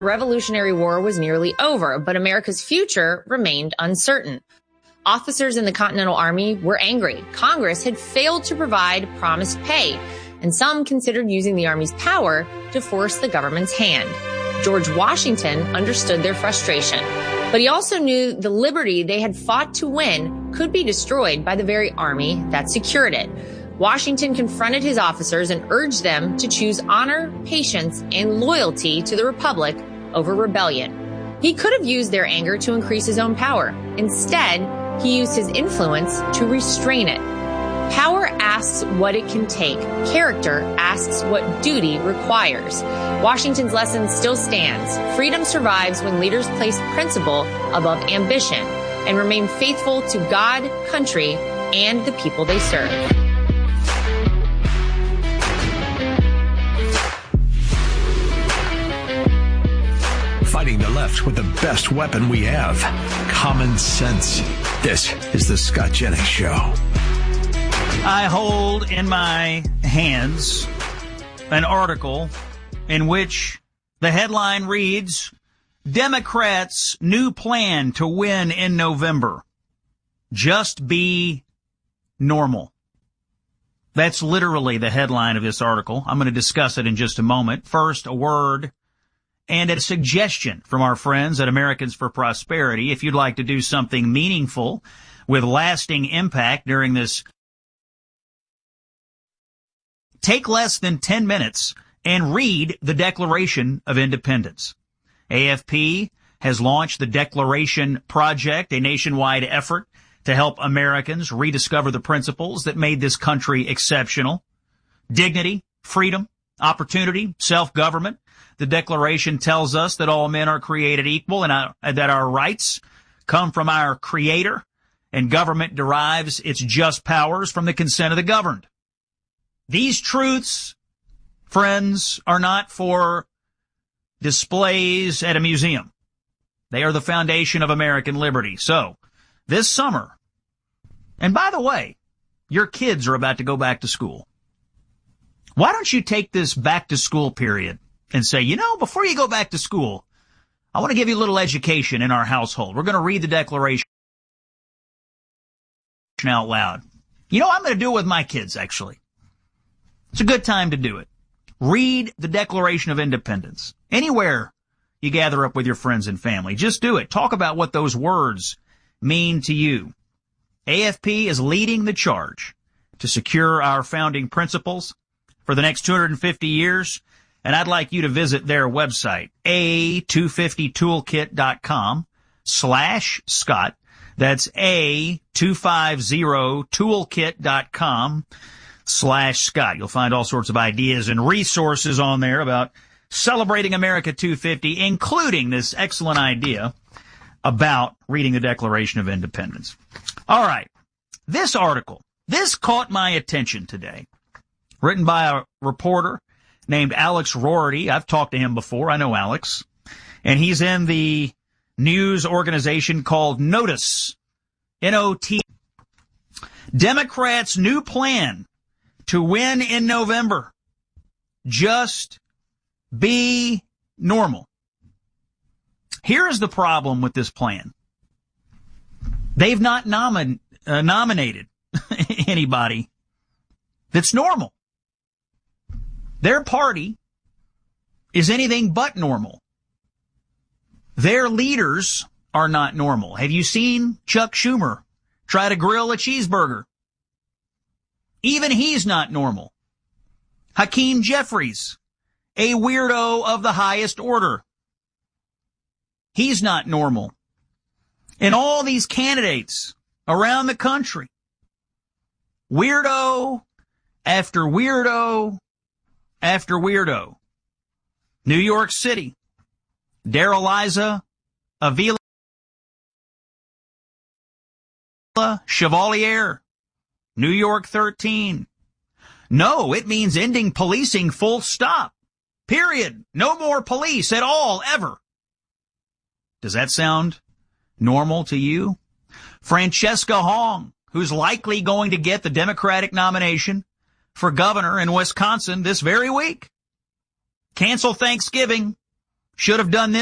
Revolutionary War was nearly over, but America's future remained uncertain. Officers in the Continental Army were angry. Congress had failed to provide promised pay, and some considered using the Army's power to force the government's hand. George Washington understood their frustration, but he also knew the liberty they had fought to win could be destroyed by the very Army that secured it. Washington confronted his officers and urged them to choose honor, patience, and loyalty to the Republic over rebellion. He could have used their anger to increase his own power. Instead, he used his influence to restrain it. Power asks what it can take. Character asks what duty requires. Washington's lesson still stands. Freedom survives when leaders place principle above ambition and remain faithful to God, country, and the people they serve. Fighting the left with the best weapon we have, common sense. This is the Scott Jennings Show. I hold in my hands an article in which the headline reads, Democrats' new plan to win in November. Just be normal. That's literally the headline of this article. I'm going to discuss it in just a moment. First, a word and a suggestion from our friends at Americans for Prosperity. If you'd like to do something meaningful with lasting impact during this, take less than 10 minutes and read the Declaration of Independence. AFP has launched the Declaration Project, a nationwide effort to help Americans rediscover the principles that made this country exceptional. Dignity, freedom, opportunity, self-government. The Declaration tells us that all men are created equal and that our rights come from our Creator, and government derives its just powers from the consent of the governed. These truths, friends, are not for displays at a museum. They are the foundation of American liberty. So, this summer, and by the way, your kids are about to go back to school. Why don't you take this back to school period and say, before you go back to school, I want to give you a little education in our household. We're going to read the Declaration out loud. I'm going to do it with my kids, actually. It's a good time to do it. Read the Declaration of Independence. Anywhere you gather up with your friends and family, just do it. Talk about what those words mean to you. AFP is leading the charge to secure our founding principles for the next 250 years. And I'd like you to visit their website, a250toolkit.com/Scott. That's a250toolkit.com/Scott. You'll find all sorts of ideas and resources on there about celebrating America 250, including this excellent idea about reading the Declaration of Independence. All right. This article, this caught my attention today. Written by a reporter named Alex Rorty. I've talked to him before. I know Alex. And he's in the news organization called Notice. N-O-T. Democrats' new plan to win in November. Just be normal. Here is the problem with this plan. They've not nominated anybody that's normal. Their party is anything but normal. Their leaders are not normal. Have you seen Chuck Schumer try to grill a cheeseburger? Even he's not normal. Hakeem Jeffries, a weirdo of the highest order. He's not normal. And all these candidates around the country, weirdo after weirdo after weirdo. New York City, Darrell Avila Chevalier. New York 13. No, it means ending policing full stop. Period. No more police at all, ever. Does that sound normal to you? Francesca Hong, who's likely going to get the Democratic nomination for governor in Wisconsin this very week. Cancel Thanksgiving. should have done this.